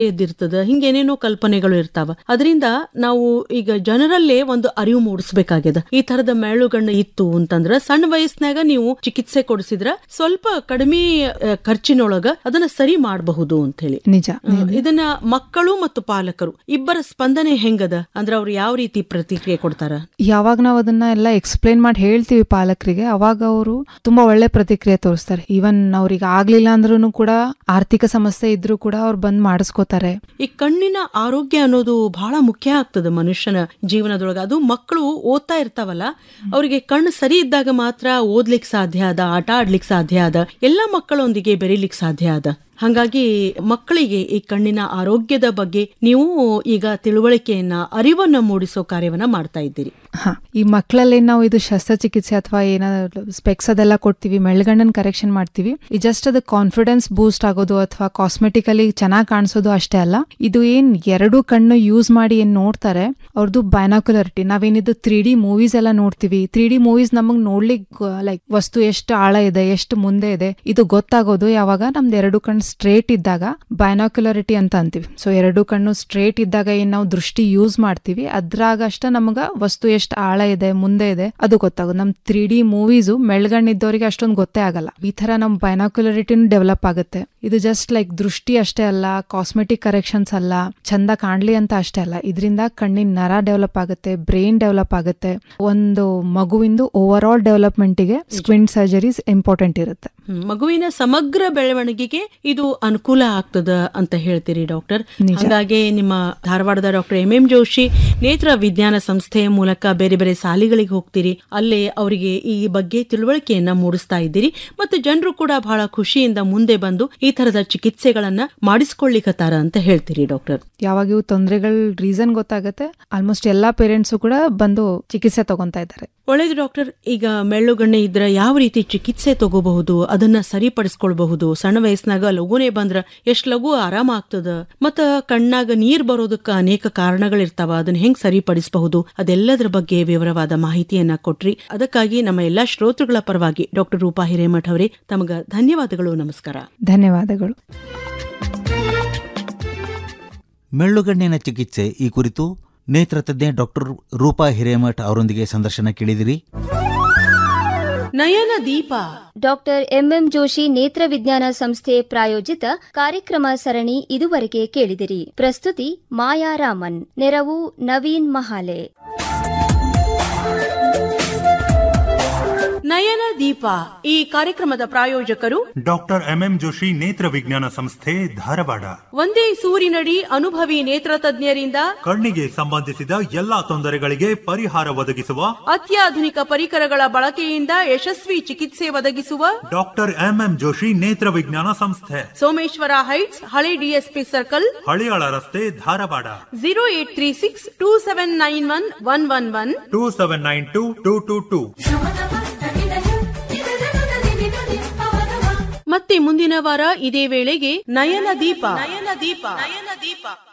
ಎದ್ದಿರ್ತದ, ಹಿಂಗೇನೇನೋ ಕಲ್ಪನೆಗಳು ಇರ್ತಾವ. ಅದರಿಂದ ನಾವು ಈಗ ಜನರಲ್ಲೇ ಒಂದು ಅರಿವು ಮೂಡಿಸಬೇಕಾಗ್ಯದ. ಈ ತರದ ಮೆರಳುಗಣ್ಣು ಇತ್ತು ಅಂತಂದ್ರ ಸಣ್ಣ ವಯಸ್ಸಿನಾಗ ನೀವು ಚಿಕಿತ್ಸೆ ಕೊಡಿಸಿದ್ರ ಸ್ವಲ್ಪ ಕಡಿಮೆ ಖರ್ಚಿನೊಳಗ ಅದನ್ನ ಸರಿ ಮಾಡಬಹುದು ಅಂತ ಹೇಳಿ. ನಿಜ. ಇದನ್ನ ಮಕ್ಕಳು ಮತ್ತು ಪಾಲಕರು ಇಬ್ಬರ ಸ್ಪಂದನೆ ಹೆಂಗದ ಅಂದ್ರೆ ಅವ್ರು ಯಾವ ರೀತಿ ಪ್ರತಿಕ್ರಿಯೆ ಕೊಡ್ತಾರ? ಯಾವಾಗ ನಾವ್ ಅದನ್ನ ಎಲ್ಲ ಎಕ್ಸ್ಪ್ಲೇನ್ ಮಾಡಿ ಹೇಳ್ತೀವಿ ಪಾಲಕರಿಗೆ, ಅವಾಗ ಅವರು ತುಂಬಾ ಒಳ್ಳೆ ಪ್ರತಿಕ್ರಿಯೆ ತೋರಿಸ್ತಾರೆ. ಈವನ್ ಅವ್ರಿಗೆ ಆಗ್ಲಿಲ್ಲ ಅಂದ್ರೂ ಕೂಡ, ಆರ್ಥಿಕ ಸಮಸ್ಯೆ ಇದ್ರೂ ಕೂಡ ಅವ್ರು ಬಂದ್ ಮಾಡಿಸ್ಕೋತಾರೆ. ಈ ಕಣ್ಣಿನ ಆರೋಗ್ಯ ಅನ್ನೋದು ಬಹಳ ಮುಖ್ಯ ಆಗ್ತದೆ ಮನುಷ್ಯನ ಜೀವನದೊಳಗ. ಅದು ಮಕ್ಕಳು ಓದ್ತಾ ಇರ್ತಾವಲ್ಲ, ಅವರಿಗೆ ಕಣ್ಣು ಸರಿ ಇದ್ದಾಗ ಮಾತ್ರ ಓದ್ಲಿಕ್ಕೆ ಸಾಧ್ಯ ಅದ, ಆಟ ಆಡ್ಲಿಕ್ಕೆ ಸಾಧ್ಯ ಅದ, ಎಲ್ಲಾ ಮಕ್ಕಳೊಂದಿಗೆ ಬೆರೀಲಿಕ್ಕೆ ಸಾಧ್ಯ ಅದ. ಹಾಗಾಗಿ ಮಕ್ಕಳಿಗೆ ಈ ಕಣ್ಣಿನ ಆರೋಗ್ಯದ ಬಗ್ಗೆ ನೀವು ಈಗ ತಿಳುವಳಿಕೆಯನ್ನ, ಅರಿವನ್ನ ಮೂಡಿಸೋ ಕಾರ್ಯವನ್ನ ಮಾಡ್ತಾ ಇದ್ದೀರಿ. ಈ ಮಕ್ಕಳಲ್ಲಿ ನಾವು ಇದು ಶಸ್ತ್ರಚಿಕಿತ್ಸೆ ಅಥವಾ ಏನಾದ್ರು ಸ್ಪೆಕ್ಸ್ ಅದೆಲ್ಲ ಕೊಡ್ತೀವಿ, ಮೆಳ್ಗಣ್ಣನ್ ಕರೆಕ್ಷನ್ ಮಾಡ್ತೀವಿ. ಈ ಜಸ್ಟ್ ಅದು ಕಾನ್ಫಿಡೆನ್ಸ್ ಬೂಸ್ಟ್ ಆಗೋದು ಅಥವಾ ಕಾಸ್ಮೆಟಿಕಲಿ ಚೆನ್ನಾಗಿ ಕಾಣಿಸೋದು ಅಷ್ಟೇ ಅಲ್ಲ. ಇದು ಏನ್ ಎರಡು ಕಣ್ಣು ಯೂಸ್ ಮಾಡಿ ಏನ್ ನೋಡ್ತಾರೆ ಅವ್ರದ್ದು ಬೈನಾಕ್ಯುಲರಿಟಿ. ನಾವೇನಿದು 3D ಮೂವೀಸ್ ಎಲ್ಲ ನೋಡ್ತೀವಿ. 3D ಮೂವೀಸ್ ನಮಗ್ ನೋಡ್ಲಿಕ್ಕೆ ಲೈಕ್ ವಸ್ತು ಎಷ್ಟು ಆಳ ಇದೆ, ಎಷ್ಟು ಮುಂದೆ ಇದೆ, ಇದು ಗೊತ್ತಾಗೋದು ಯಾವಾಗ ನಮ್ದು ಎರಡು ಕಣ್ಣು ಸ್ಟ್ರೇಟ್ ಇದ್ದಾಗ ಬೈನಾಕ್ಯುಲರಿಟಿ ಅಂತ ಅಂತೀವಿ. ಸೊ ಎರಡು ಕಣ್ಣು ಸ್ಟ್ರೇಟ್ ಇದ್ದಾಗ ಏನ್ ನಾವು ದೃಷ್ಟಿ ಯೂಸ್ ಮಾಡ್ತೀವಿ ಅದ್ರಾಗ ಅಷ್ಟ ನಮಗ ವಸ್ತು ಎಷ್ಟು ಆಳ ಇದೆ, ಮುಂದೆ ಇದೆ ಅದು ಗೊತ್ತಾಗೋದು. ನಮ್ 3D ಮೂವೀಸು ಮೆಳ್ಗಣ್ಣಿದ್ದವರಿಗೆ ಅಷ್ಟೊಂದು ಗೊತ್ತೇ ಆಗಲ್ಲ. ಈ ತರ ನಮ್ ಬೈನಾಕ್ಯುಲರಿಟಿನೂ ಡೆವಲಪ್ ಆಗುತ್ತೆ. ಇದು ಜಸ್ಟ್ ಲೈಕ್ ದೃಷ್ಟಿ ಅಷ್ಟೇ ಅಲ್ಲ, ಕಾಸ್ಮೆಟಿಕ್ ಕರೆಕ್ಷನ್ಸ್ ಅಲ್ಲ, ಚಂದ ಕಾಣ್ಲಿ ಅಂತ ಅಷ್ಟೇ ಅಲ್ಲ. ಇದರಿಂದ ಕಣ್ಣಿನ ನರ ಡೆವಲಪ್ ಆಗುತ್ತೆ, ಬ್ರೈನ್ ಡೆವಲಪ್ ಆಗುತ್ತೆ. ಒಂದು ಮಗುವಿಂದು over all ಡೆವಲಪ್ಮೆಂಟ್ಗೆ squint surgeries important ಇರುತ್ತೆ. ಮಗುವಿನ ಸಮಗ್ರ ಬೆಳವಣಿಗೆಗೆ ಇದು ಅನುಕೂಲ ಆಗ್ತದ ಅಂತ ಹೇಳ್ತೀರಿ ಡಾಕ್ಟರ್. ಹಾಗಾಗಿ ನಿಮ್ಮ ಧಾರವಾಡದ ಡಾಕ್ಟರ್ ಎಂ ಜೋಶಿ ನೇತ್ರ ವಿಜ್ಞಾನ ಸಂಸ್ಥೆಯ ಮೂಲಕ ಬೇರೆ ಬೇರೆ ಶಾಲೆಗಳಿಗೆ ಹೋಗ್ತೀರಿ, ಅಲ್ಲೇ ಅವರಿಗೆ ಈ ಬಗ್ಗೆ ತಿಳುವಳಿಕೆಯನ್ನ ಮೂಡಿಸ್ತಾ ಇದ್ದೀರಿ. ಮತ್ತು ಜನರು ಕೂಡ ಬಹಳ ಖುಷಿಯಿಂದ ಮುಂದೆ ಬಂದು ಈ ತರದ ಚಿಕಿತ್ಸೆಗಳನ್ನ ಮಾಡಿಸ್ಕೊಳ್ಳಿಕತ್ತಾರ ಅಂತ ಹೇಳ್ತೀರಿ ಡಾಕ್ಟರ್. ಯಾವಾಗ ಇವು ತೊಂದರೆಗಳ ರೀಸನ್ ಗೊತ್ತಾಗತ್ತೆ, ಆಲ್ಮೋಸ್ಟ್ ಎಲ್ಲಾ ಪೇರೆಂಟ್ಸು ಕೂಡ ಬಂದು ಚಿಕಿತ್ಸೆ ತಗೊಂತಾ ಇದ್ದಾರೆ. ಒಳ್ಳೇದು ಡಾಕ್ಟರ್. ಈಗ ಮೆಳ್ಳುಗಣ್ಣೆ ಇದ್ರ ಯಾವ ರೀತಿ ಚಿಕಿತ್ಸೆ ತಗೋಬಹುದು, ಅದನ್ನ ಸರಿಪಡಿಸ್ಕೊಳ್ಬಹುದು? ಸಣ್ಣ ವಯಸ್ಸಿನಾಗ ಲಘುನೇ ಬಂದ್ರ ಎಷ್ಟ್ ಲಘು ಆರಾಮ ಆಗ್ತದ, ಮತ್ತ ಕಣ್ಣಾಗ ನೀರ್ ಬರೋದಕ್ಕ ಅನೇಕ ಕಾರಣಗಳಿರ್ತಾವ, ಅದನ್ನ ಹೆಂಗ್ ಸರಿಪಡಿಸಬಹುದು, ಅದೆಲ್ಲದರ ಬಗ್ಗೆ ವಿವರವಾದ ಮಾಹಿತಿಯನ್ನ ಕೊಟ್ರಿ. ಅದಕ್ಕಾಗಿ ನಮ್ಮ ಎಲ್ಲಾ ಶ್ರೋತೃಗಳ ಪರವಾಗಿ ಡಾಕ್ಟರ್ ರೂಪಾ ಹಿರೇಮಠ ಅವರೇ ತಮಗ ಧನ್ಯವಾದಗಳು. ನಮಸ್ಕಾರ. ಧನ್ಯವಾದಗಳು. ಮೆಳ್ಳುಗಣ್ಣಿನ ಚಿಕಿತ್ಸೆ ಈ ಕುರಿತು ನೇತ್ರ ತಜ್ಞೆ ಡಾಕ್ಟರ್ ರೂಪಾ ಹಿರೇಮಠ್ ಅವರೊಂದಿಗೆ ಸಂದರ್ಶನ ಕೇಳಿದಿರಿ. ನಯನ ದೀಪ ಡಾಕ್ಟರ್ ಎಂಎಂ ಜೋಶಿ ನೇತ್ರ ವಿಜ್ಞಾನ ಸಂಸ್ಥೆ ಪ್ರಾಯೋಜಿತ ಕಾರ್ಯಕ್ರಮ ಸರಣಿ ಇದುವರೆಗೆ ಕೇಳಿದಿರಿ. ಪ್ರಸ್ತುತಿ ಮಾಯಾ ರಾಮನ್, ನೆರವು ನವೀನ್ ಮಹಾಲೆ. ನಯನ ದೀಪ ಈ ಕಾರ್ಯಕ್ರಮದ ಪ್ರಾಯೋಜಕರು ಡಾಕ್ಟರ್ ಎಂಎಂ ಜೋಶಿ ನೇತ್ರ ವಿಜ್ಞಾನ ಸಂಸ್ಥೆ ಧಾರವಾಡ. ಒಂದೇ ಸೂರಿನಡಿ ಅನುಭವಿ ನೇತ್ರ ತಜ್ಞರಿಂದ ಕಣ್ಣಿಗೆ ಸಂಬಂಧಿಸಿದ ಎಲ್ಲಾ ತೊಂದರೆಗಳಿಗೆ ಪರಿಹಾರ ಒದಗಿಸುವ ಅತ್ಯಾಧುನಿಕ ಪರಿಕರಗಳ ಬಳಕೆಯಿಂದ ಯಶಸ್ವಿ ಚಿಕಿತ್ಸೆ ಒದಗಿಸುವ ಡಾಕ್ಟರ್ ಎಂಎಂ ಜೋಶಿ ನೇತ್ರ ವಿಜ್ಞಾನ ಸಂಸ್ಥೆ, ಸೋಮೇಶ್ವರ ಹೈಟ್ಸ್, ಹಳೆ ಡಿಎಸ್ಪಿ ಸರ್ಕಲ್, ಹಳಿಯಾಳ ರಸ್ತೆ, ಧಾರವಾಡ. 0836279111 27922222. ಮತ್ತೆ ಮುಂದಿನ ವಾರ ಇದೇ ವೇಳೆಗೆ ನಯನ ದೀಪ.